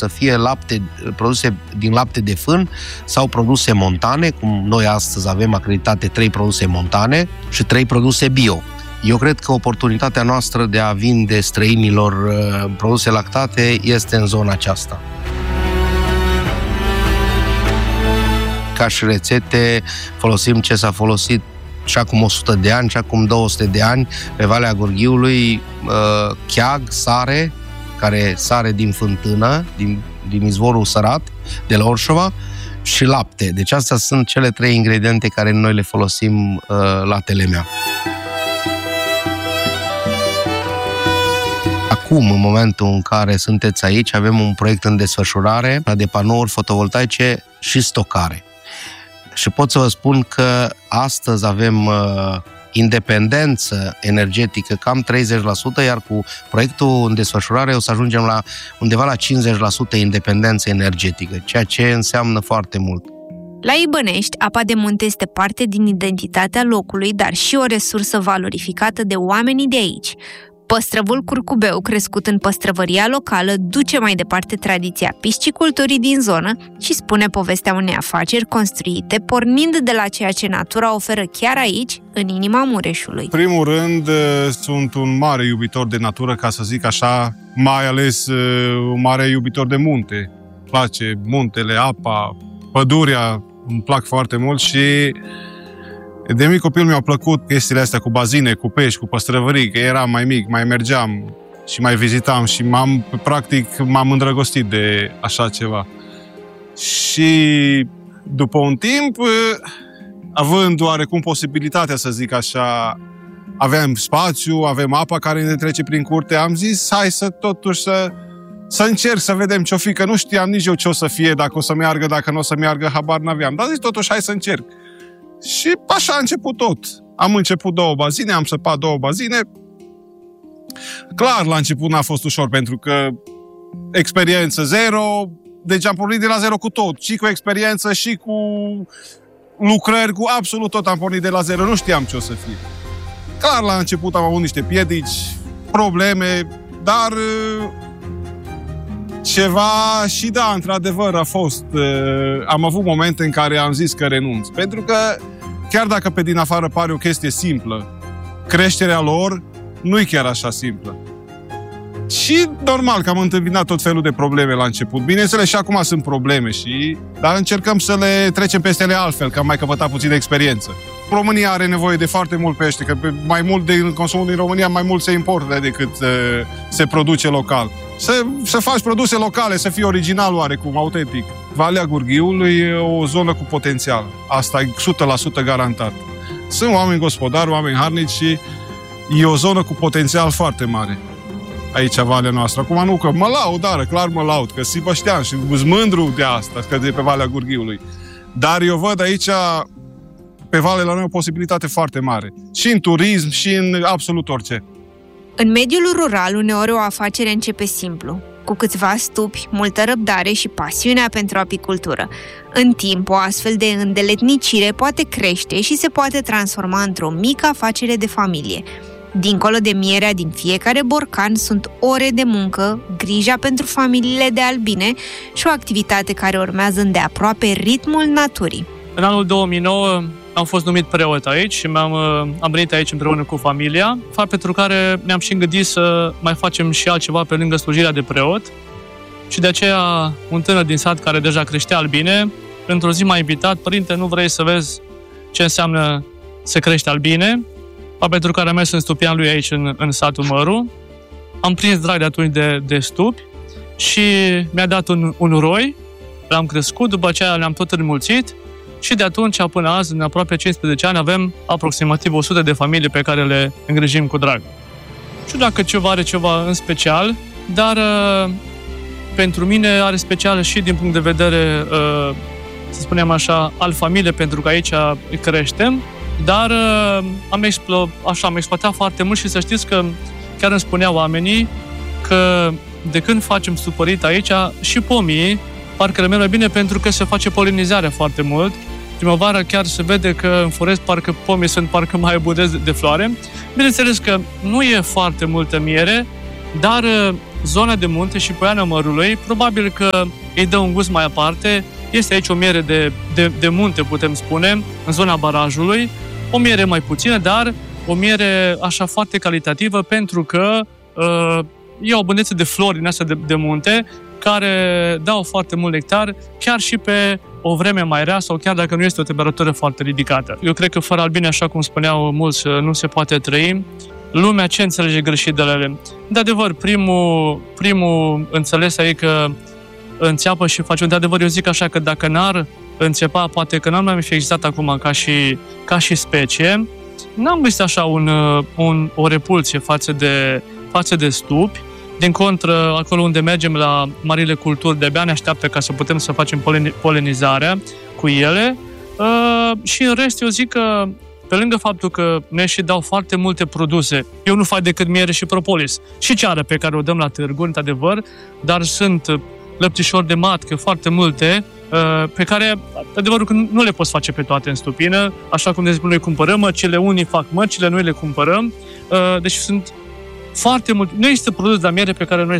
să fie produse din lapte de fân sau produse montane, cum noi astăzi avem acreditate 3 produse montane și 3 produse bio. Eu cred că oportunitatea noastră de a vinde străinilor produse lactate este în zona aceasta. Ca și rețete folosim ce s-a folosit și acum 100 de ani, și acum 200 de ani pe Valea Gurghiului, cheag, sare, care sare din fântână, din izvorul sărat, de la Orșova, și lapte. Deci astea sunt cele 3 ingrediente care noi le folosim la Telemea. Acum, în momentul în care sunteți aici, avem un proiect în desfășurare de panouri fotovoltaice și stocare. Și pot să vă spun că astăzi avem independență energetică cam 30%, iar cu proiectul în desfășurare o să ajungem la undeva la 50% independență energetică, ceea ce înseamnă foarte mult. La Ibănești, apa de munte este parte din identitatea locului, dar și o resursă valorificată de oamenii de aici. Păstrăvul curcubeu, crescut în păstrăvăria locală, duce mai departe tradiția pisciculturii din zonă și spune povestea unei afaceri construite pornind de la ceea ce natura oferă chiar aici, în inima Mureșului. În primul rând, sunt un mare iubitor de natură, ca să zic așa, mai ales un mare iubitor de munte. Îmi place muntele, apa, pădurea, îmi plac foarte mult și de mic copil mi-au plăcut chestiile astea cu bazine, cu pești, cu păstrăvării, că eram mai mic, mai mergeam și mai vizitam și m-am îndrăgostit de așa ceva. Și după un timp, având oarecum posibilitatea, să zic așa, aveam spațiu, avem apa care ne trece prin curte, am zis, hai să totuși să încerc să vedem ce-o fi, că nu știam nici eu ce o să fie, dacă o să meargă, dacă nu o să meargă, habar n-aveam. Dar zis, totuși, hai să încerc. Și așa a început tot. Am început 2 bazine, am săpat 2 bazine. Clar, la început n-a fost ușor, pentru că experiență zero, deci am pornit de la zero cu tot. Și cu experiență, și cu lucrări, cu absolut tot am pornit de la zero. Nu știam ce o să fie. Clar, la început am avut niște piedici, probleme, dar ceva și da, într-adevăr a fost. Am avut momente în care am zis că renunț. Pentru că chiar dacă pe din afară pare o chestie simplă, creșterea lor nu e chiar așa simplă. Și normal că am întâmpinat tot felul de probleme la început. Bineînțeles, și acum sunt probleme, dar încercăm să le trecem peste ele altfel, că am mai căpătat puțin de experiență. România are nevoie de foarte mult pește, că mai mult din consumul din România, mai mult se importă decât se produce local. Să faci produse locale, să fii original oarecum, autentic. Valea Gurghiului e o zonă cu potențial. Asta e 100% garantat. Sunt oameni gospodari, oameni harnici și e o zonă cu potențial foarte mare. Aici, Valea noastră. Acum nu că mă laud, dar clar mă laud, că Sibăștean și sunt mândru de asta, că de pe Valea Gurghiului. Dar eu văd aici, pe Vale, la noi o posibilitate foarte mare. Și în turism, și în absolut orice. În mediul rural, uneori o afacere începe simplu, cu câțiva stupi, multă răbdare și pasiunea pentru apicultură. În timp, o astfel de îndeletnicire poate crește și se poate transforma într-o mică afacere de familie. Dincolo de mierea din fiecare borcan sunt ore de muncă, grija pentru familiile de albine și o activitate care urmează îndeaproape ritmul naturii. În anul 2009 am fost numit preot aici și am venit aici împreună cu familia, fapt pentru care mi-am și gândit să mai facem și altceva pe lângă slujirea de preot. Și de aceea un tânăr din sat care deja creștea albine, într-o zi m-a invitat: părinte, nu vrei să vezi ce înseamnă să crești albine? Pentru care am mers în stupian lui aici, în satul Măru. Am prins drag de atunci de stupi și mi-a dat un roi, l-am crescut, după aceea le-am tot înmulțit și de atunci până azi, în aproape 15 ani, avem aproximativ 100 de familii pe care le îngrijim cu drag. Nu știu dacă ceva are ceva în special, dar pentru mine are special și din punct de vedere, să spunem așa, al familiei, pentru că aici creștem. Dar am exploatat foarte mult și să știți că chiar îmi spuneau oamenii că de când facem supărit aici, și pomii parcă le merg mai bine pentru că se face polinizarea foarte mult. Primăvara chiar se vede că în forest parcă pomii sunt parcă mai abundenți de floare. Bineînțeles că nu e foarte multă miere, dar zona de munte și Poiana Mărului, probabil că îi dă un gust mai aparte. Este aici o miere de munte, putem spune, în zona barajului, o miere mai puțină, dar o miere așa foarte calitativă, pentru că e o abundență de flori din astea de munte, care dau foarte mult nectar, chiar și pe o vreme mai rea sau chiar dacă nu este o temperatură foarte ridicată. Eu cred că fără albine, așa cum spuneau mulți, nu se poate trăi. Lumea ce înțelege greșit de ele? De adevăr, primul înțeles e că înțeapă și face. De adevăr, eu zic așa că dacă n-ar înțepa, poate că n-ar mai fi existat acum ca și specie, n-am găsit așa o repulsie față de stupi. Din contră, acolo unde mergem la marile culturi, de-abia ne așteaptă ca să putem să facem polenizarea cu ele. Și în rest, eu zic că, pe lângă faptul că ne și dau foarte multe produse, eu nu fac decât miere și propolis și ceară pe care o dăm la târguri, într-adevăr, dar sunt lăptișori de matcă, foarte multe, pe care, adevărul că nu le poți face pe toate în stupină, așa cum de exemplu noi cumpărăm măcile, unii fac măcile, noi le cumpărăm, deci sunt foarte mult. Nu există produs de miere pe care noi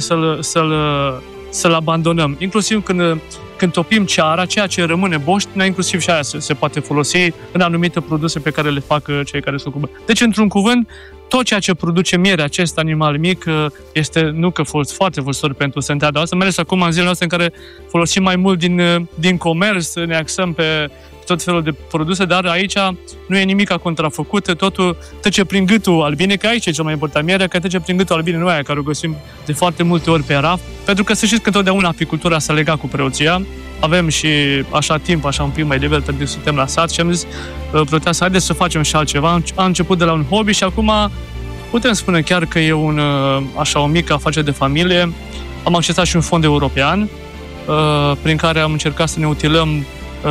să-l abandonăm. Inclusiv când topim ceara, ceea ce rămâne boștina, inclusiv și aia se poate folosi în anumite produse pe care le fac cei care se ocupă. Deci, într-un cuvânt, tot ceea ce produce miere, acest animal mic, este nu că foarte folositor pentru sănătatea noastră, mai ales acum în zilele noastre în care folosim mai mult din comerț, ne axăm pe tot felul de produse, dar aici nu e nimic contrafăcut, totul trece prin gâtul albinei, că aici e cel mai important, mierea care trece prin gâtul albinei, nu aia care o găsim de foarte multe ori pe raft, pentru că să știți că întotdeauna apicultura s-a legat cu preoția. Avem și așa timp, așa un pic mai devreme, pentru că suntem la sat și am zis, preoteasă, haideți să facem și altceva. Am început de la un hobby și acum putem spune chiar că e o mică afacere de familie. Am accesat și un fond european, prin care am încercat să ne utilăm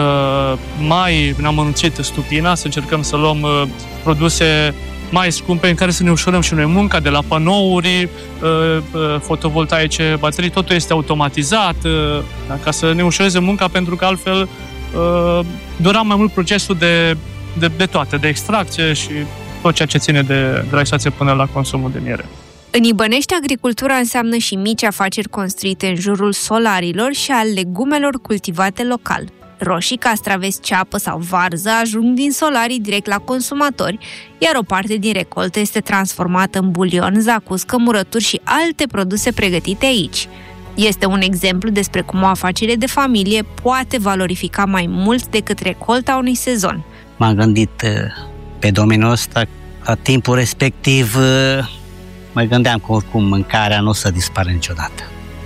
mai amănunțit stupina, să încercăm să luăm produse mai scumpe în care să ne ușurăm și noi munca, de la panouri fotovoltaice, baterii, totul este automatizat, ca să ne ușureze munca, pentru că altfel dura mai mult procesul de toate, de extracție și tot ceea ce ține de la extracție până la consumul de miere. În Ibănești, agricultura înseamnă și mici afaceri construite în jurul solarilor și al legumelor cultivate local. Roșii, castraveți, ceapă sau varză ajung din solarii direct la consumatori, iar o parte din recoltă este transformată în bulion, zacuscă, murături și alte produse pregătite aici. Este un exemplu despre cum o afacere de familie poate valorifica mai mult decât recolta unui sezon. M-am gândit pe domeniul ăsta, la timpul respectiv mă gândeam că oricum mâncarea nu o să dispară niciodată.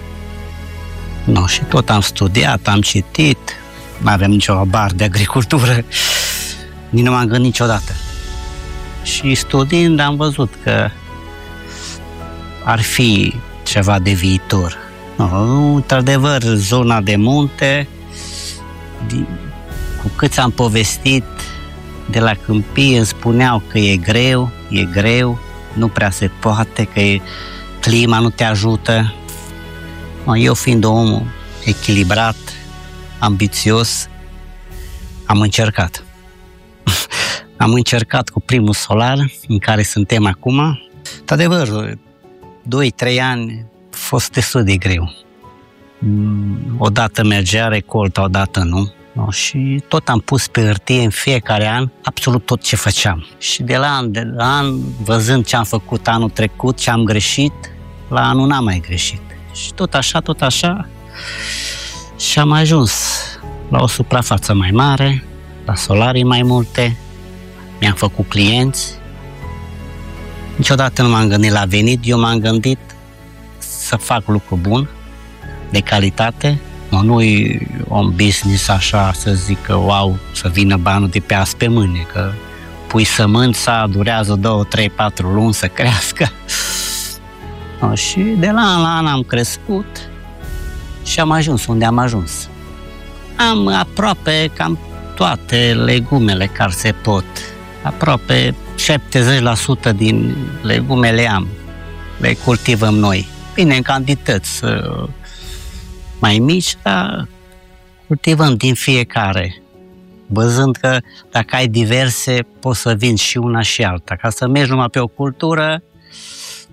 No, și tot am studiat, am citit, nu avem nicio habar de agricultură, nici nu m-am gândit niciodată. Și studiind am văzut că ar fi ceva de viitor. No, într-adevăr, zona de munte, cu cât am povestit de la câmpie, îmi spuneau că e greu, nu prea se poate, că clima nu te ajută. No, eu fiind om echilibrat, ambițios, am încercat. Am încercat cu primul solar în care suntem acum. Într-adevăr, 2-3 ani a fost destul de greu. Odată mergea recolta, odată nu. No, și tot am pus pe hârtie în fiecare an absolut tot ce făceam. Și de la an, văzând ce am făcut anul trecut, ce am greșit, la anul n-am mai greșit. Și tot așa, și am ajuns la o suprafață mai mare, la solarii mai multe, mi-am făcut clienți. Niciodată nu m-am gândit la venit, eu m-am gândit să fac lucru bun, de calitate. Nu-i un business așa să zic că wow, să vină banul de pe azi pe mâine, că pui sămânța, durează 2, 3, 4 luni să crească. No, și de la an la an am crescut și am ajuns unde am ajuns. Am aproape cam toate legumele care se pot. Aproape 70% din legume le cultivăm noi. Bine, în cantități mai mici, dar cultivăm din fiecare. Văzând că dacă ai diverse, poți să vinzi și una și alta. Ca să mergi numai pe o cultură,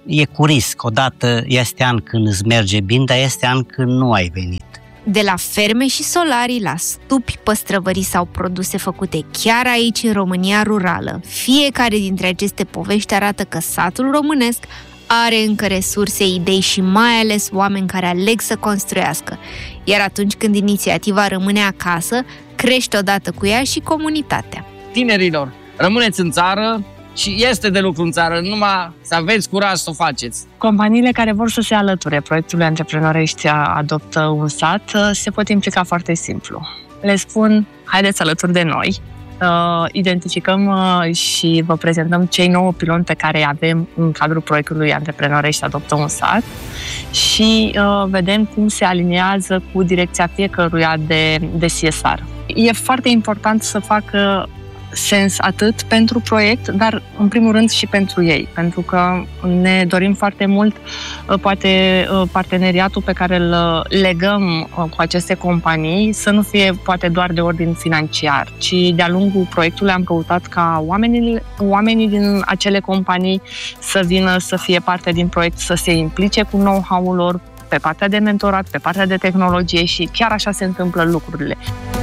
e cu risc. Odată este an când îți merge bine, dar este an când nu ai venit. De la ferme și solarii, la stupi, păstrăvării sau produse făcute chiar aici, în România rurală, fiecare dintre aceste povești arată că satul românesc are încă resurse, idei și mai ales oameni care aleg să construiască. Iar atunci când inițiativa rămâne acasă, crește odată cu ea și comunitatea. Tinerilor, rămâneți în țară și este de lucru în țară, numai să aveți curaj să o faceți. Companiile care vor să se alăture proiectului Antreprenorești Adoptă un Sat se pot implica foarte simplu. Le spun, haideți alături de noi, identificăm și vă prezentăm cei 9 piloni pe care îi avem în cadrul proiectului Antreprenorești Adoptă un Sat și vedem cum se aliniază cu direcția fiecăruia de CSR. E foarte important să facă sens atât pentru proiect, dar în primul rând și pentru ei, pentru că ne dorim foarte mult poate parteneriatul pe care îl legăm cu aceste companii să nu fie poate doar de ordin financiar, ci de-a lungul proiectului am căutat ca oamenii din acele companii să vină să fie parte din proiect, să se implice cu know-how-ul lor pe partea de mentorat, pe partea de tehnologie și chiar așa se întâmplă lucrurile.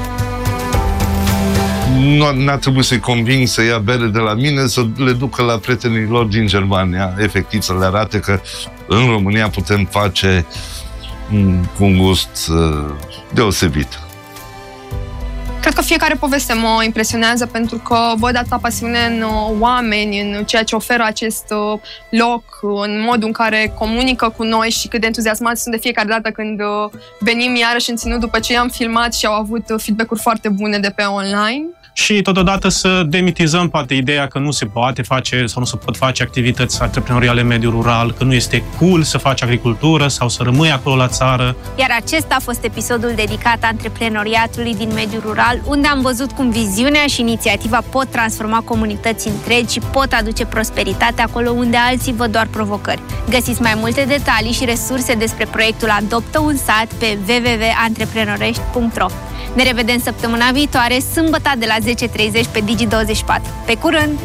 N-a trebuit să-i conving să ia bere de la mine, să le ducă la prietenii lor din Germania, efectiv să le arate că în România putem face cu un gust deosebit. Cred că fiecare poveste mă impresionează pentru că văd atâta pasiune în oameni, în ceea ce oferă acest loc, în modul în care comunică cu noi și cât de entuziasmați sunt de fiecare dată când venim iarăși în ținut după ce i-am filmat și au avut feedback-uri foarte bune de pe online. Și totodată să demitizăm poate ideea că nu se poate face sau nu se pot face activități antreprenoriale în mediul rural, că nu este cool să faci agricultură sau să rămâi acolo la țară. Iar acesta a fost episodul dedicat antreprenoriatului din mediul rural, unde am văzut cum viziunea și inițiativa pot transforma comunități întregi și pot aduce prosperitate acolo unde alții văd doar provocări. Găsiți mai multe detalii și resurse despre proiectul Adoptă un Sat pe www.antreprenorești.ro. Ne revedem săptămâna viitoare, sâmbătă de la 10:30 pe Digi24. Pe curând!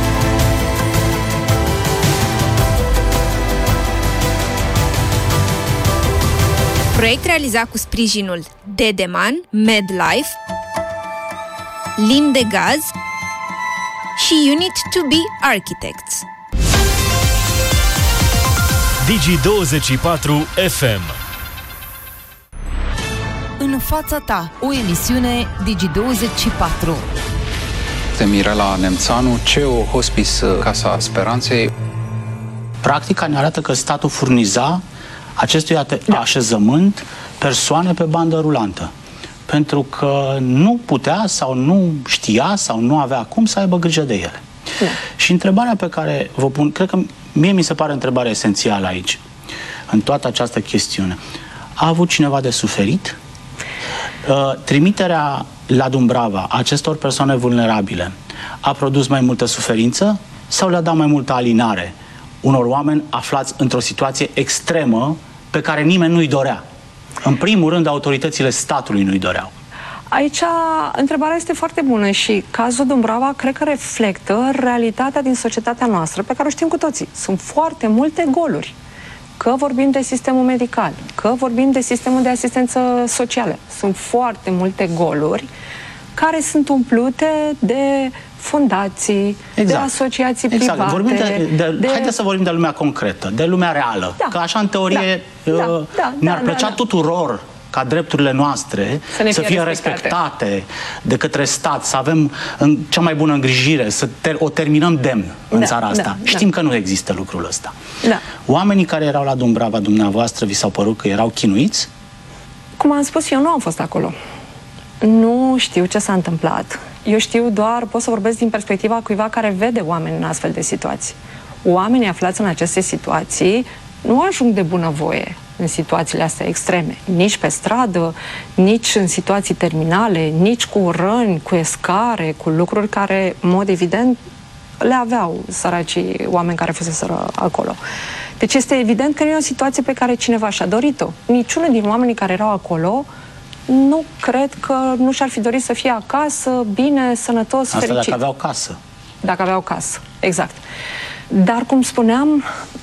Proiect realizat cu sprijinul Dedeman, MedLife, Lim de Gaz și Unit to Be Architects. Digi24 FM. În fața ta, o emisiune Digi24. Mirela Nemțanu, CEO Hospice Casa Speranței. Practica ne arată că statul furniza acestui așezământ persoane pe bandă rulantă. Pentru că nu putea sau nu știa sau nu avea cum să aibă grijă de ele. Și întrebarea pe care vă pun, cred că mie mi se pare întrebarea esențială aici, în toată această chestiune. A avut cineva de suferit? Trimiterea la Dumbrava acestor persoane vulnerabile a produs mai multă suferință sau le-a dat mai multă alinare unor oameni aflați într-o situație extremă pe care nimeni nu-i dorea? În primul rând, autoritățile statului nu-i doreau. Aici întrebarea este foarte bună și cazul Dumbrava cred că reflectă realitatea din societatea noastră pe care o știm cu toții. Sunt foarte multe goluri. Că vorbim de sistemul medical, că vorbim de sistemul de asistență socială. Sunt foarte multe goluri care sunt umplute de fundații, de asociații private. Vorbim haideți să vorbim de lumea concretă, de lumea reală. Da. Că așa, în teorie, ne-ar plăcea tuturor ca drepturile noastre să fie respectate de către stat, să avem cea mai bună îngrijire, să o terminăm demn în țara asta. Știm că nu există lucrul ăsta. Oamenii care erau la Dumbrava, dumneavoastră, vi s-au părut că erau chinuiți? Cum am spus, eu nu am fost acolo. Nu știu ce s-a întâmplat. Eu știu doar, pot să vorbesc din perspectiva cuiva care vede oameni în astfel de situații. Oamenii aflați în aceste situații nu ajung de bunăvoie în situațiile astea extreme. Nici pe stradă, nici în situații terminale, nici cu răni, cu escare, cu lucruri care, în mod evident, le aveau săracii oameni care fuseseră acolo. Deci este evident că nu e o situație pe care cineva și-a dorit-o. Niciunul din oamenii care erau acolo nu cred că nu și-ar fi dorit să fie acasă, bine, sănătos, fericit. Asta dacă aveau casă. Dacă aveau casă, exact. Dar, cum spuneam,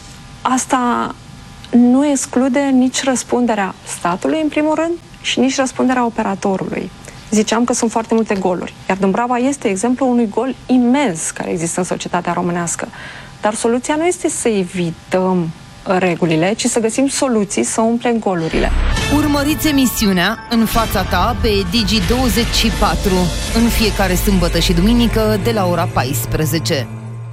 asta nu exclude nici răspunderea statului, în primul rând, și nici răspunderea operatorului. Ziceam că sunt foarte multe goluri, iar Dâmbrava este exemplul unui gol imens care există în societatea românească. Dar soluția nu este să evităm regulile, ci să găsim soluții să umplem golurile. Urmăriți emisiunea În fața ta pe Digi24 în fiecare sâmbătă și duminică de la ora 14.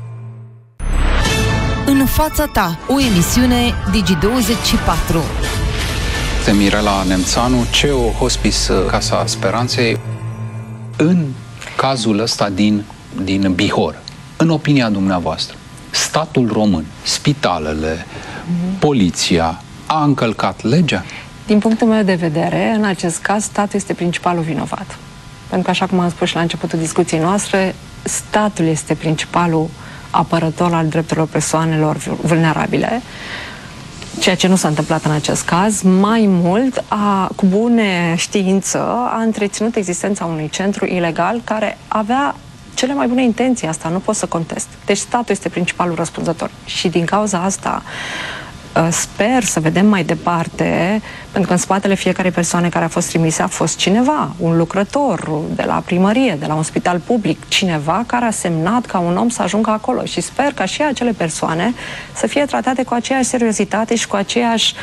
În fața ta, o emisiune Digi24. Este Mirela Nemțanu, CEO Hospice Casa Speranței. În cazul ăsta din Bihor, în opinia dumneavoastră, statul român, spitalele, poliția a încălcat legea? Din punctul meu de vedere, în acest caz, statul este principalul vinovat. Pentru că, așa cum am spus și la începutul discuției noastre, statul este principalul apărător al drepturilor persoanelor vulnerabile, ceea ce nu s-a întâmplat în acest caz. Mai mult, cu bune știință, a întreținut existența unui centru ilegal care avea cele mai bune intenții, asta nu pot să contest. Deci statul este principalul răspunzător. Și din cauza asta sper să vedem mai departe, pentru că în spatele fiecarei persoane care a fost trimise a fost cineva, un lucrător de la primărie, de la un spital public, cineva care a semnat ca un om să ajungă acolo. Și sper ca și acele persoane să fie tratate cu aceeași seriozitate și cu aceeași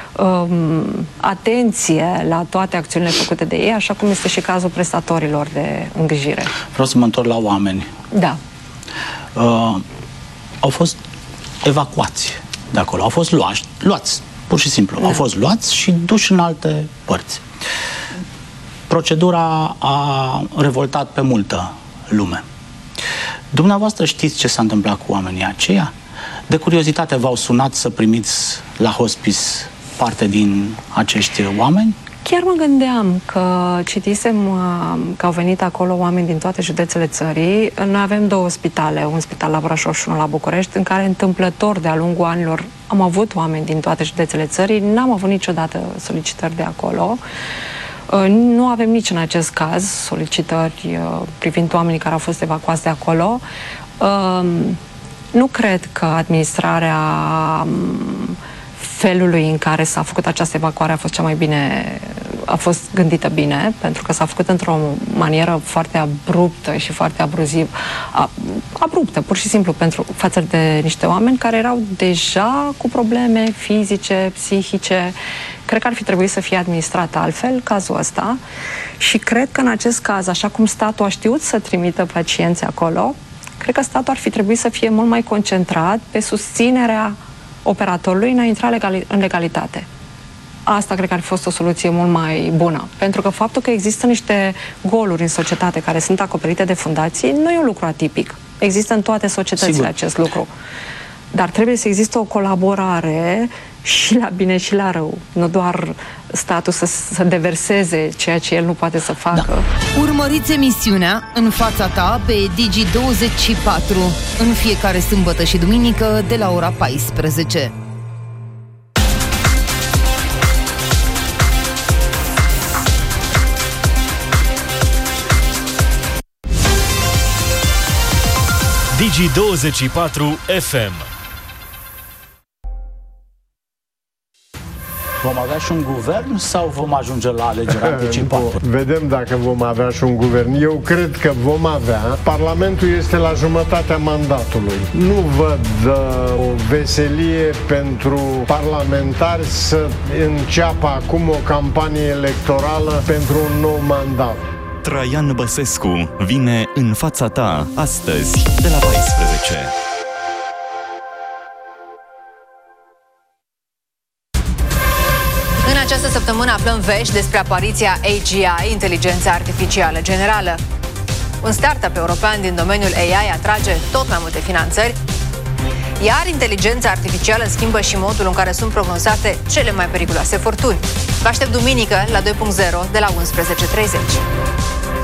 atenție la toate acțiunile făcute de ei, așa cum este și cazul prestatorilor de îngrijire. Vreau să mă întorc la oameni. Da. Au fost evacuați de acolo, au fost luați, pur și simplu. Au fost luați și duși în alte părți. Procedura a revoltat pe multă lume. Dumneavoastră știți ce s-a întâmplat cu oamenii aceia? De curiozitate v-au sunat să primiți la hospice parte din acești oameni? Chiar mă gândeam că citisem că au venit acolo oameni din toate județele țării. Noi avem două spitale, un spital la Brașov și unul la București, în care întâmplător de-a lungul anilor am avut oameni din toate județele țării. N-am avut niciodată solicitări de acolo. Nu avem nici în acest caz solicitări privind oamenii care au fost evacuați de acolo. Nu cred că administrarea felului în care s-a făcut această evacuare a fost cea mai bine, a fost gândită bine, pentru că s-a făcut într-o manieră foarte abruptă și foarte abruptă, pur și simplu, față de niște oameni care erau deja cu probleme fizice, psihice. Cred că ar fi trebuit să fie administrat altfel cazul ăsta și cred că în acest caz, așa cum statul a știut să trimită pacienți acolo, cred că statul ar fi trebuit să fie mult mai concentrat pe susținerea operatorului în a intra în legalitate. Asta cred că ar fi fost o soluție mult mai bună. Pentru că faptul că există niște goluri în societate care sunt acoperite de fundații nu e un lucru atipic. Există în toate societățile acest lucru. Dar trebuie să existe o colaborare și la bine și la rău. Nu doar statul să deverseze ceea ce el nu poate să facă. Da. Urmăriți emisiunea În fața ta pe Digi24 în fiecare sâmbătă și duminică de la ora 14. Digi24 FM. Vom avea și un guvern sau vom ajunge la alegeri anticipate? Vedem dacă vom avea și un guvern. Eu cred că vom avea. Parlamentul este la jumătatea mandatului. Nu văd o veselie pentru parlamentari să înceapă acum o campanie electorală pentru un nou mandat. Traian Băsescu vine în fața ta astăzi de la 14. În această săptămână aflăm vești despre apariția AGI, inteligența artificială generală. Un startup european din domeniul AI atrage tot mai multe finanțări, iar inteligența artificială schimbă și modul în care sunt prognozate cele mai periculoase furtuni. Vă aștept duminică la 2.0 de la 11:30.